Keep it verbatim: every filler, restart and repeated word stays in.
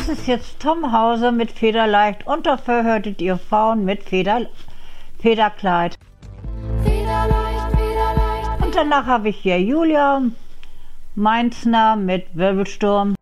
ist jetzt Tom Hauser mit Federleicht und dafür hörtet ihr Frauen mit Feder, Federkleid. Federleicht, Federleicht. Und danach habe ich hier Julia Meinzner mit Wirbelsturm.